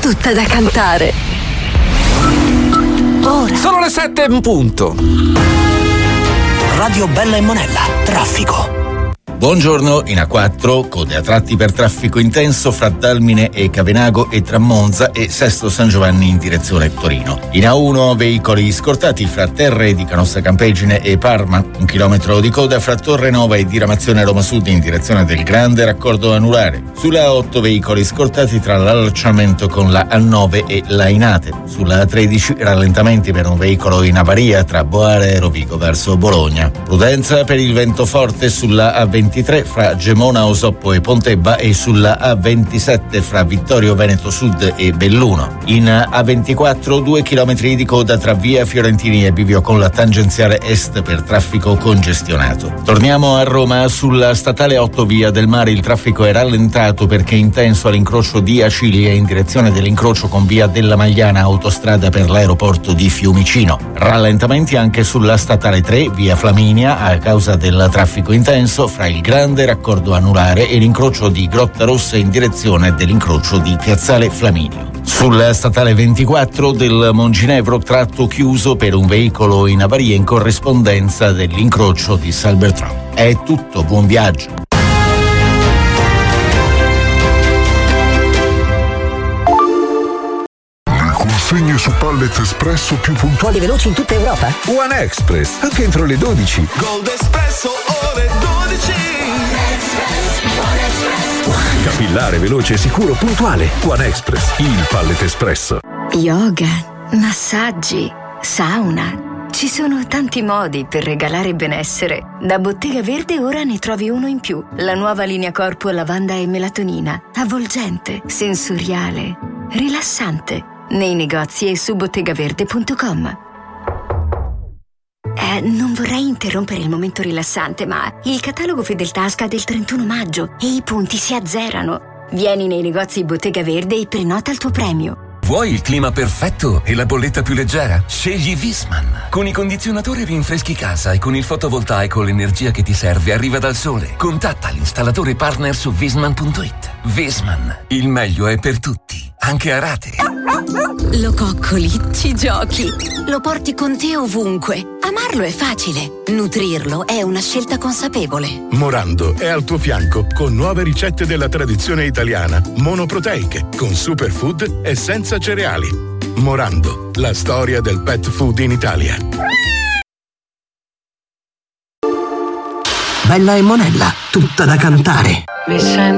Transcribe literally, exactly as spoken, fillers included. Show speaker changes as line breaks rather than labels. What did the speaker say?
tutta da cantare. Ora.
Sono le sette in punto.
Radio Bella e Monella, traffico.
Buongiorno, in A quattro, code a tratti per traffico intenso fra Dalmine e Cavenago e tra Monza e Sesto San Giovanni in direzione Torino. In A uno, veicoli scortati fra Terre di Canossa Campeggine e Parma. Un chilometro di coda fra Torre Nova e Diramazione Roma Sud in direzione del grande raccordo anulare. Sulla A otto, veicoli scortati tra l'allacciamento con la A nove e Lainate. Sulla A tredici, rallentamenti per un veicolo in avaria tra Boare e Rovigo verso Bologna. Prudenza per il vento forte sulla A ventitré fra Gemona, Osoppo e Pontebba e sulla A ventisette fra Vittorio Veneto Sud e Belluno. In A ventiquattro, due chilometri di coda tra via Fiorentini e Bivio con la tangenziale est per traffico congestionato. Torniamo a Roma. Sulla statale otto via del Mare il traffico è rallentato perché è intenso all'incrocio di Acilia in direzione dell'incrocio con via della Magliana, autostrada per l'aeroporto di Fiumicino. Rallentamenti anche sulla statale tre via Flaminia a causa del traffico intenso fra il grande raccordo anulare e l'incrocio di Grotta Rossa in direzione dell'incrocio di Piazzale Flaminio. Sulla statale ventiquattro del Monginevro, tratto chiuso per un veicolo in avaria in corrispondenza dell'incrocio di Salbertron. È tutto, buon viaggio.
Consegne su Pallet Espresso più puntuali
e veloci in tutta Europa?
One Express, anche entro le dodici.
Gold Espresso ore dodici.
Capillare, veloce e sicuro, puntuale. One Express, il Pallet Espresso.
Yoga, massaggi, sauna. Ci sono tanti modi per regalare benessere. Da Bottega Verde ora ne trovi uno in più. La nuova linea corpo lavanda e melatonina. Avvolgente, sensoriale, rilassante. Nei negozi e su bottegaverde punto com. Eh, non vorrei interrompere il momento rilassante, ma il catalogo Fedeltà scade il trentuno maggio e i punti si azzerano. Vieni nei negozi Bottega Verde e prenota il tuo premio.
Vuoi il clima perfetto e la bolletta più leggera? Scegli Visman. Con i condizionatori rinfreschi casa e con il fotovoltaico l'energia che ti serve arriva dal sole. Contatta l'installatore partner su visman punto it. Visman. Il meglio è per tutti, anche a rate.
Lo coccoli, ci giochi, lo porti con te ovunque. Amarlo è facile, nutrirlo è una scelta consapevole.
Morando è al tuo fianco con nuove ricette della tradizione italiana, monoproteiche, con superfood e senza cereali. Morando, la storia del pet food in Italia.
Bella e Monella, tutta da cantare.